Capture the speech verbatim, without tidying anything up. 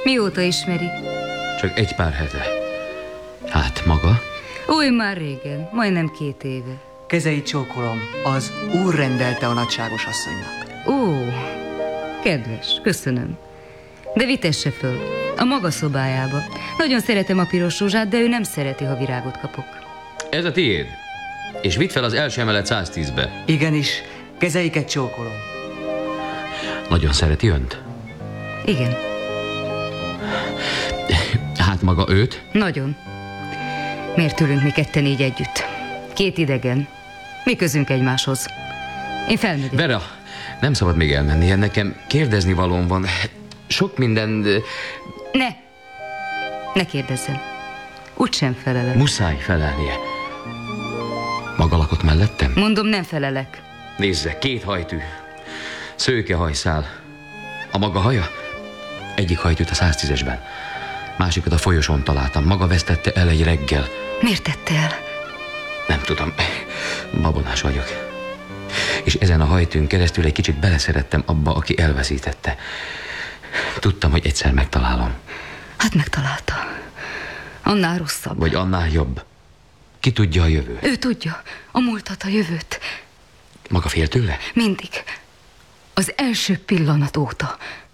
Mióta ismeri? Csak egy pár hete. Hát maga? Új, már régen, majdnem két éve. Kezeit csókolom, az úr rendelte a nagyságos asszonynak. Ó, kedves, köszönöm. De vitesse föl, a maga szobájába. Nagyon szeretem a piros rózsát, de ő nem szereti, ha virágot kapok. Ez a tiéd. És vidd fel az első emelet száztízbe. Igenis, kezeiket csókolom. Nagyon szereti önt? Igen. Hát maga őt? Nagyon. Miért ülünk mi ketten így együtt? Két idegen. Mi közünk egymáshoz? Én felmegyek. Vera, nem szabad még elmennie. Nekem kérdezni valóm van. Sok minden... Ne! Ne kérdezzem. Úgysem felelek. Muszáj felelnie. Maga lakott mellettem? Mondom, nem felelek. Nézze, két hajtű. Szőke hajszál. A maga haja? Egyik hajtűt a száztízesben. Másikat a folyosón találtam. Maga vesztette el egy reggel. Miért tette el? Nem tudom. Babonás vagyok. És ezen a hajtűn keresztül egy kicsit beleszerettem abba, aki elveszítette. Tudtam, hogy egyszer megtalálom. Hát megtalálta. Annál rosszabb. Vagy annál jobb. Ki tudja a jövőt? Ő tudja. A múltat, a jövőt. Maga fél tőle? Mindig. Az első pillanat óta.